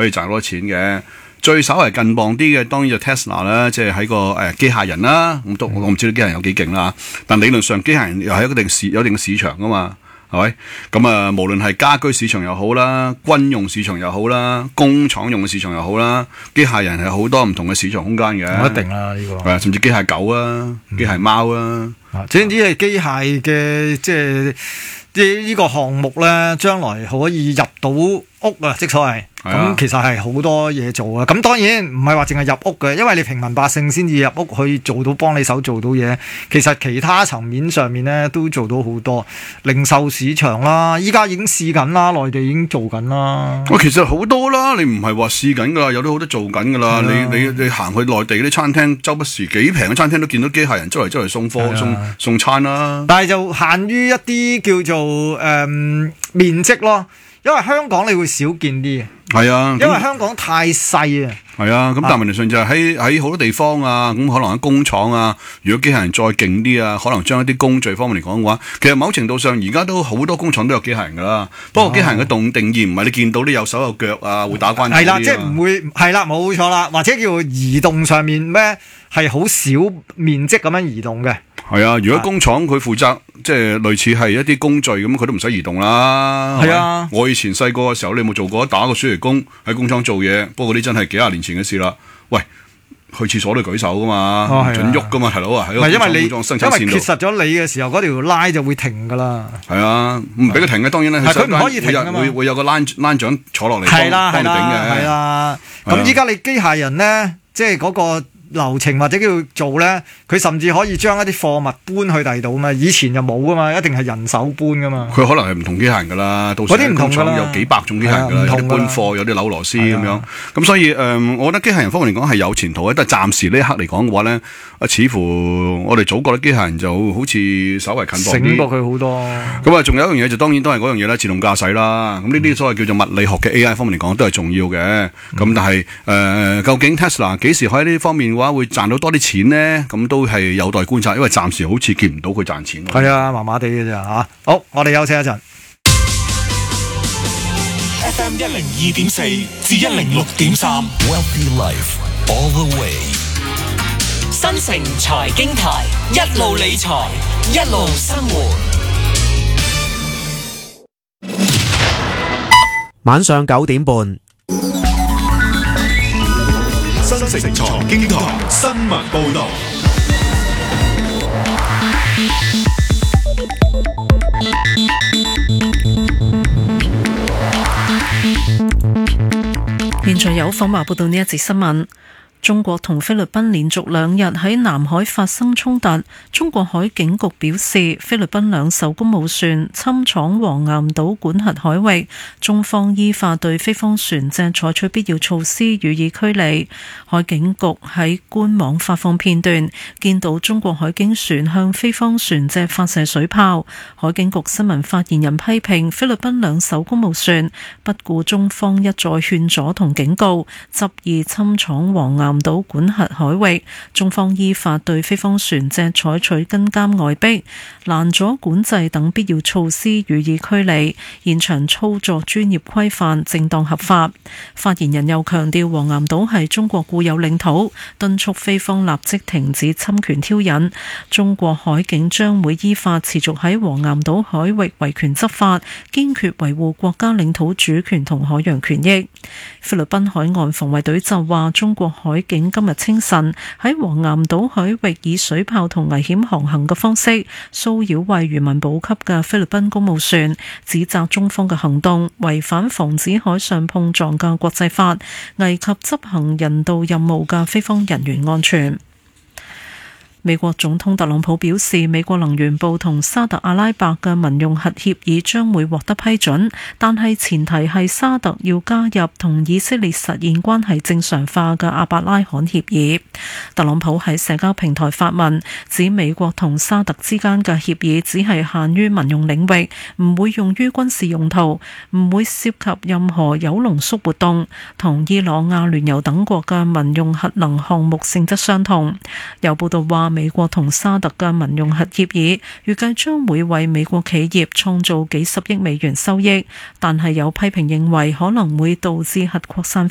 可以賺多錢嘅。最稍為近磅啲嘅，當然就 Tesla 啦，即係喺個機械人啦。咁我唔知道機械人有幾勁啦，但理論上機械人又係有一定市場噶嘛，係咪？咁啊，無論係家居市場又好啦，軍用市場又好啦，工廠用嘅市場又好啦，機械人係好多唔同嘅市場空間嘅。 一定啦，呢個甚至機械狗啊，機械貓啊， 總之係機械嘅，即係呢個項目咧，將來可以入到屋啊，即所謂。咁其實係好多嘢做啊！咁當然唔係話淨係入屋嘅，因為你平民百姓先至入屋去做到幫你手做到嘢。其實其他層面上面咧都做到好多，零售市場啦，依家已經試緊啦，內地已經做緊啦。 其實好多啦，你唔係話試緊噶啦，有啲好多做緊噶啦。你行去內地啲餐廳，周不時幾平嘅餐廳都見到機械人周圍送貨送餐啦。但係就限於一啲叫做面積咯。因為香港你會少見啲嘅， 係啊， 因為香港太細啊。 係啊，咁但係問題上就係喺好多地方啊，咁可能喺工廠啊，如果機械人再勁啲啊，可能將一啲工序方面嚟講嘅話，其實某程度上而家都好多工廠都有機械人噶啦。不過機械人嘅定義唔係你見到啲有手有腳啊，會打關係啦，即係唔會係啦，冇錯啦，或者叫移動上面咩係好少面積咁樣移動嘅。 係啊，如果工廠佢負責即係類似係一啲工序咁，佢都唔使移動啦。 係啊， 我以前細個嘅時候，你有冇做過打個暑期工喺工廠做嘢？不過嗰啲真係幾廿年前嘅事啦。喂，去廁所都舉手噶嘛，唔準喐噶嘛，大佬啊，喺個工廠生產線度。因為缺實咗你嘅時候，嗰條拉就會停噶啦。 係啊，唔俾佢停嘅，當然咧， 佢唔可以停啊嘛。 會有個欄長坐落嚟幫你頂嘅。 係啦，咁依家你機械人咧，即係嗰個流程或者叫做咧，佢甚至可以將一啲貨物搬去第度嘛，以前就冇噶嘛，一定係人手搬噶嘛。 佢可能係唔同機械人噶啦，到時喺工廠有幾百種機械人噶啦，有啲搬貨，有啲扭螺絲咁樣。咁所以我覺得機械人方面嚟講係有前途嘅，但係暫時呢一刻嚟講嘅話咧，似乎我哋祖國嘅機械人就好似稍為近磅啲， 醒過佢好多。 咁啊，仲有一樣嘢就當然都係嗰樣嘢啦，自動駕駛啦。咁呢啲所謂叫做物理學嘅 AI 方面嚟講都係重要嘅。咁但係究竟 Tesla 幾時喺呢方面會賺到多啲錢呢？咁都係有待觀察，因為暫時好似見唔到佢賺錢。 係啊，麻麻地嘅咋吓。好，我哋休息一陣。 FM 102.4至106.3 Wealthy Life All the Way。新城財經台，一路理財，一路生活。 晚上9點半。 新城財經台新聞報道。 現在有訪華報道呢一節新聞。中國同菲律賓連續2日喺南海發生衝突。中國海警局表示，菲律賓2艘公務船侵闖黃岩島管轄海域，中方依法對菲方船隻採取必要措施予以驅離。海警局喺官網發放片段，見到中國海警船向菲方船隻發射水炮。海警局新聞發言人批評菲律賓2艘公務船不顧中方一再勸阻同警告，執意侵闖黃岩島管轄海域，中方依法對菲方船隻採取跟監外逼、攔阻管制等必要措施予以驅離，現場操作專業規範、正當合法。發言人又強調黃岩島係中國固有領土，敦促菲方立即停止侵權挑釁。中國海警將會依法持續喺黃岩島海域維權執法，堅決維護國家領土主權同海洋權益。菲律賓海岸防衛隊就話，中國海警今日清晨喺黃岩島海域以水炮同危險航行嘅方式騷擾為漁民補給嘅菲律賓公務船，指責中方嘅行動違反防止海上碰撞嘅國際法，危及執行人道任務嘅菲方人員安全。美國總統特朗普表示，美國能源部同沙特阿拉伯嘅民用核協議將會獲得批准，但係前提係沙特要加入同以色列實現關係正常化嘅阿伯拉罕協議。特朗普喺社交平台發文，指美國同沙特之間嘅協議只係限於民用領域，唔會用於軍事用途，唔會涉及任何鈾濃縮活動，同伊朗、阿聯酋等國嘅民用核能項目性質相同。有報道話，美國同沙特嘅民用核協議預計將會為美國企業創造幾十億美元收益，但係有批評認為可能會導致核擴散